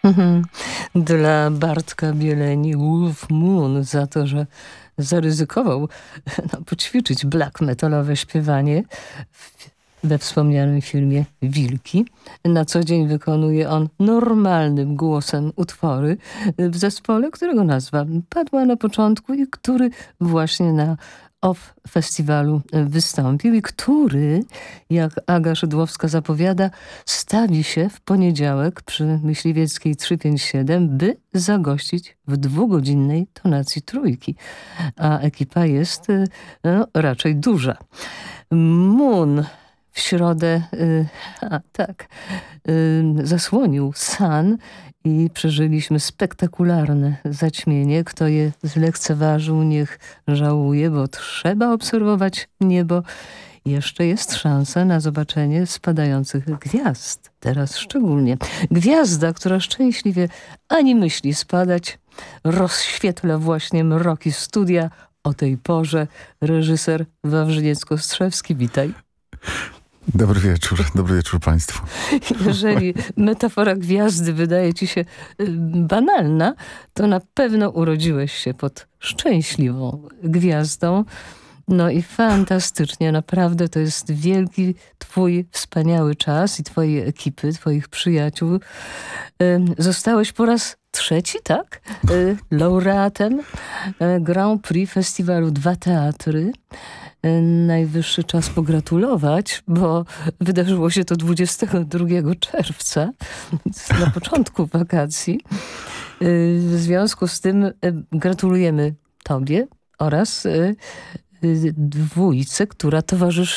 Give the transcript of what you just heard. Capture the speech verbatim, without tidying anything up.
Dla Bartka Bieleni Wolf Moon za to, że zaryzykował no, poćwiczyć black metalowe śpiewanie w, we wspomnianym filmie Wilki. Na co dzień wykonuje on normalnym głosem utwory w zespole, którego nazwa padła na początku i który właśnie na Off Festiwalu wystąpił i który, jak Aga Szydłowska zapowiada, stawi się w poniedziałek przy Myśliwieckiej trzysta pięćdziesiąt siedem, by zagościć w dwugodzinnej tonacji trójki. A ekipa jest no, raczej duża. Moon w środę y, a, tak, y, zasłonił Sun i przeżyliśmy spektakularne zaćmienie. Kto je zlekceważył, niech żałuje, bo trzeba obserwować niebo. Jeszcze jest szansa na zobaczenie spadających gwiazd. Teraz szczególnie. Gwiazda, która szczęśliwie ani myśli spadać, rozświetla właśnie mroki studia. O tej porze reżyser Wawrzyniec-Kostrzewski. Witaj. Dobry wieczór, dobry wieczór Państwu. Jeżeli metafora gwiazdy wydaje ci się banalna, to na pewno urodziłeś się pod szczęśliwą gwiazdą. No i fantastycznie, naprawdę to jest wielki twój wspaniały czas i twojej ekipy, twoich przyjaciół. Zostałeś po raz trzeci, tak? Laureatem Grand Prix Festiwalu Dwa Teatry. Najwyższy czas pogratulować, bo wydarzyło się to dwudziestego drugiego czerwca, na początku wakacji. W związku z tym gratulujemy tobie oraz dwójce, która towarzyszy